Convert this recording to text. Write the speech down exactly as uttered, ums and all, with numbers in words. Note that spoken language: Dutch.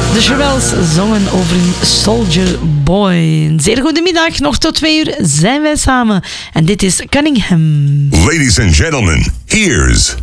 De Shirelles zongen over een Soldier Boy. Een zeer goede middag, nog tot twee uur zijn wij samen. En dit is Cunningham. Ladies and gentlemen, here's